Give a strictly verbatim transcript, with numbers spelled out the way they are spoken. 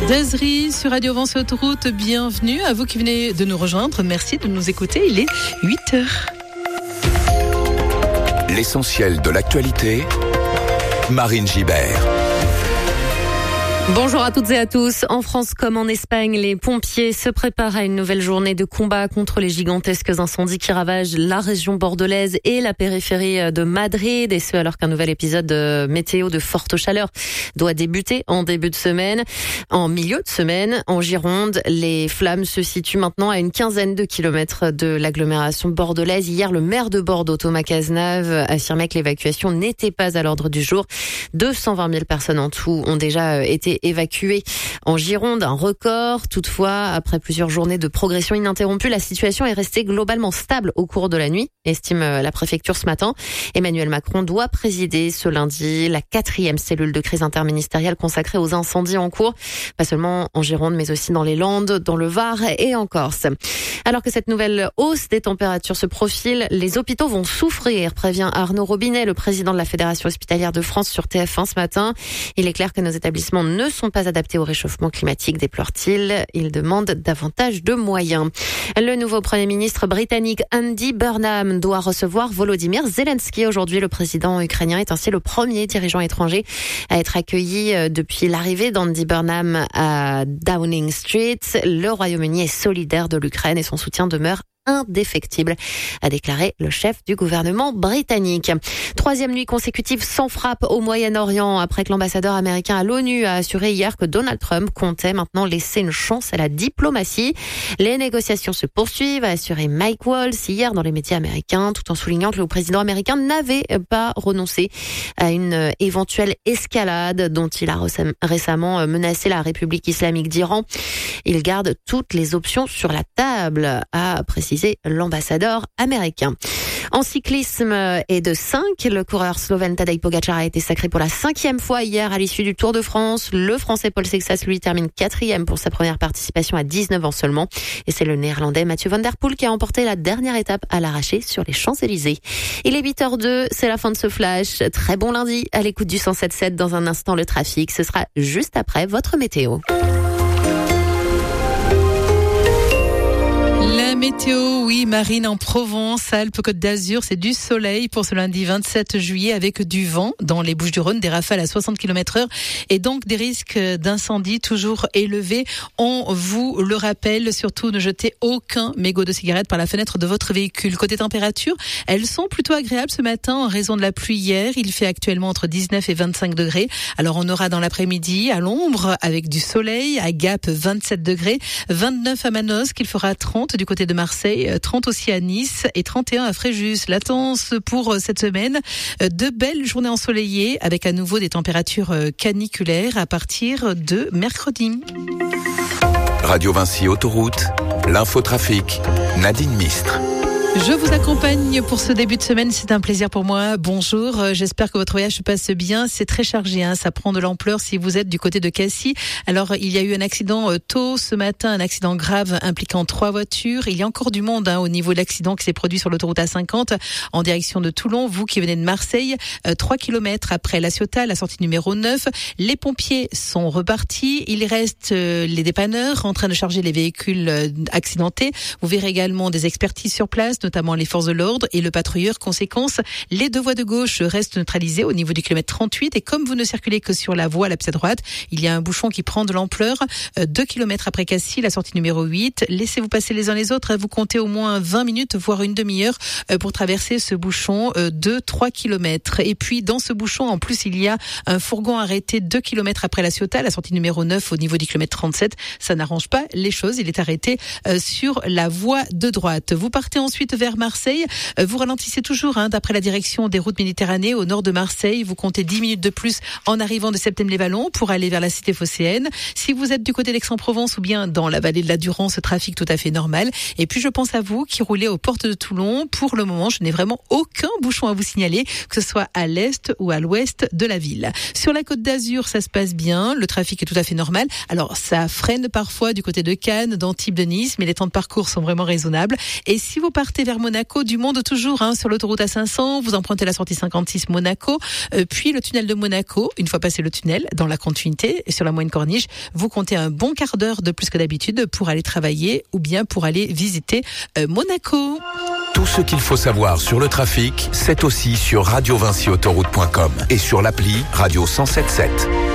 Dazri sur Radio Vence Autoroute, bienvenue à vous qui venez de nous rejoindre. Merci de nous écouter, il est huit heures. L'essentiel de l'actualité, Marine Gibert. Bonjour à toutes et à tous. En France comme en Espagne, les pompiers se préparent à une nouvelle journée de combat contre les gigantesques incendies qui ravagent la région bordelaise et la périphérie de Madrid. Et ce, alors qu'un nouvel épisode météo de forte chaleur doit débuter en début de semaine. En milieu de semaine, en Gironde, les flammes se situent maintenant à une quinzaine de kilomètres de l'agglomération bordelaise. Hier, le maire de Bordeaux, Thomas Cazenave, affirmait que l'évacuation n'était pas à l'ordre du jour. deux cent vingt mille personnes en tout ont déjà été évacués en Gironde, un record. Toutefois, après plusieurs journées de progression ininterrompue, la situation est restée globalement stable au cours de la nuit, estime la préfecture ce matin. Emmanuel Macron doit présider ce lundi la quatrième cellule de crise interministérielle consacrée aux incendies en cours, pas seulement en Gironde, mais aussi dans les Landes, dans le Var et en Corse. Alors que cette nouvelle hausse des températures se profile, les hôpitaux vont souffrir, prévient Arnaud Robinet, le président de la Fédération hospitalière de France sur T F un ce matin. Il est clair que nos établissements ne sont pas adaptés au réchauffement climatique, déplore-t-il. Il demande davantage de moyens. Le nouveau Premier ministre britannique Andy Burnham doit recevoir Volodymyr Zelensky aujourd'hui. Le président ukrainien est ainsi le premier dirigeant étranger à être accueilli depuis l'arrivée d'Andy Burnham à Downing Street. Le Royaume-Uni est solidaire de l'Ukraine et son soutien demeure indéfectible, a déclaré le chef du gouvernement britannique. Troisième nuit consécutive sans frappe au Moyen-Orient, après que l'ambassadeur américain à l'ONU a assuré hier que Donald Trump comptait maintenant laisser une chance à la diplomatie. Les négociations se poursuivent, a assuré Mike Waltz hier dans les médias américains, tout en soulignant que le président américain n'avait pas renoncé à une éventuelle escalade dont il a récemment menacé la République islamique d'Iran. Il garde toutes les options sur la table, a précisé l'ambassadeur américain. En cyclisme et de cinq, le coureur slovène Tadej Pogačar a été sacré pour la cinquième fois hier à l'issue du Tour de France. Le Français Paul Sexas, lui, termine quatrième pour sa première participation à dix-neuf ans seulement. Et c'est le Néerlandais Mathieu Van Der Poel qui a emporté la dernière étape à l'arraché sur les Champs-Élysées. Il est huit heures deux, c'est la fin de ce flash. Très bon lundi à l'écoute du cent sept sept. Dans un instant, le trafic. Ce sera juste après votre météo. La météo, oui, Marine, en Provence, Alpes, Côte d'Azur, c'est du soleil pour ce lundi vingt-sept juillet avec du vent dans les Bouches-du-Rhône, des rafales à soixante kilomètres heure et donc des risques d'incendie toujours élevés. On vous le rappelle, surtout ne jetez aucun mégot de cigarette par la fenêtre de votre véhicule. Côté température, elles sont plutôt agréables ce matin en raison de la pluie hier. Il fait actuellement entre dix-neuf et vingt-cinq degrés. Alors on aura dans l'après-midi à l'ombre avec du soleil, à Gap vingt-sept degrés, vingt-neuf à Manosque, il fera trente du côté de Marseille, trente aussi à Nice et trente et un à Fréjus. La tendance pour cette semaine, de belles journées ensoleillées avec à nouveau des températures caniculaires à partir de mercredi. Radio Vinci Autoroute, l'infotrafic, Nadine Mistre. Je vous accompagne pour ce début de semaine, c'est un plaisir pour moi. Bonjour, j'espère que votre voyage se passe bien. C'est très chargé, hein. Ça prend de l'ampleur si vous êtes du côté de Cassis. Alors, il y a eu un accident tôt ce matin, un accident grave impliquant trois voitures. Il y a encore du monde hein, au niveau de l'accident qui s'est produit sur l'autoroute A cinquante en direction de Toulon. Vous qui venez de Marseille, trois kilomètres après La Ciotat, la sortie numéro neuf. Les pompiers sont repartis. Il reste euh, les dépanneurs en train de charger les véhicules euh, accidentés. Vous verrez également des expertises sur place, notamment les forces de l'ordre et le patrouilleur. Conséquence, les deux voies de gauche restent neutralisées au niveau du kilomètre trente-huit et comme vous ne circulez que sur la voie la plus à droite, il y a un bouchon qui prend de l'ampleur. Euh, deux kilomètres après Cassis, la sortie numéro huit. Laissez-vous passer les uns les autres. Vous comptez au moins vingt minutes, voire une demi-heure euh, pour traverser ce bouchon euh, de trois kilomètres. Et puis, dans ce bouchon, en plus, il y a un fourgon arrêté deux kilomètres après La Ciotat, la sortie numéro neuf au niveau du kilomètre trente-sept. Ça n'arrange pas les choses. Il est arrêté euh, sur la voie de droite. Vous partez ensuite vers Marseille. Vous ralentissez toujours hein, d'après la direction des routes Méditerranée au nord de Marseille. Vous comptez dix minutes de plus en arrivant de Septèmes-les-Vallons pour aller vers la cité phocéenne. Si vous êtes du côté d'Aix-en-Provence ou bien dans la vallée de la Durance, ce trafic tout à fait normal. Et puis je pense à vous qui roulez aux portes de Toulon. Pour le moment, je n'ai vraiment aucun bouchon à vous signaler, que ce soit à l'est ou à l'ouest de la ville. Sur la Côte d'Azur, ça se passe bien. Le trafic est tout à fait normal. Alors ça freine parfois du côté de Cannes, d'Antibes, de Nice, mais les temps de parcours sont vraiment raisonnables. Et si vous partez partez vers Monaco, du monde toujours hein, sur l'autoroute A cinq cents, vous empruntez la sortie cinquante-six Monaco, euh, puis le tunnel de Monaco. Une fois passé le tunnel, dans la continuité sur la moyenne corniche, vous comptez un bon quart d'heure de plus que d'habitude pour aller travailler ou bien pour aller visiter euh, Monaco. Tout ce qu'il faut savoir sur le trafic, c'est aussi sur radio vinci autoroute point com et sur l'appli Radio cent sept sept.